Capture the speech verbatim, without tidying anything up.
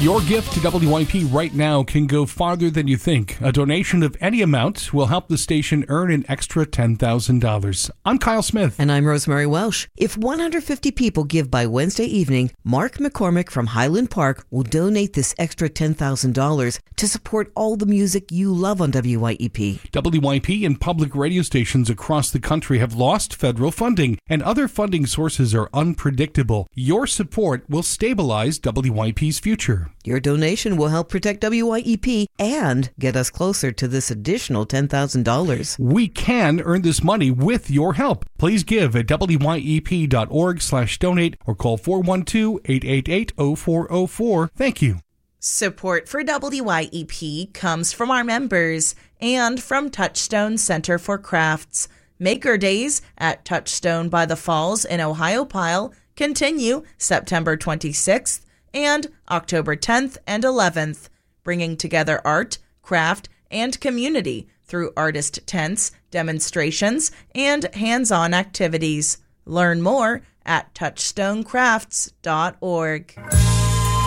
Your gift to W Y P right now can go farther than you think. A donation of any amount will help the station earn an extra ten thousand dollars. I'm Kyle Smith. And I'm Rosemary Welsh. If one hundred fifty people give by Wednesday evening, Mark McCormick from Highland Park will donate this extra ten thousand dollars to support all the music you love on W Y E P. W Y P and public radio stations across the country have lost federal funding, and other funding sources are unpredictable. Your support will stabilize W Y P's future. Your donation will help protect W Y E P and get us closer to this additional ten thousand dollars. We can earn this money with your help. Please give at W Y E P dot org slash donate or call four one two, eight eight eight, zero four zero four. Thank you. Support for W Y E P comes from our members and from Touchstone Center for Crafts. Maker Days at Touchstone by the Falls in Ohiopyle continue September twenty-sixth and October tenth and eleventh, bringing together art, craft, and community through artist tents, demonstrations, and hands-on activities. Learn more at touchstone crafts dot org.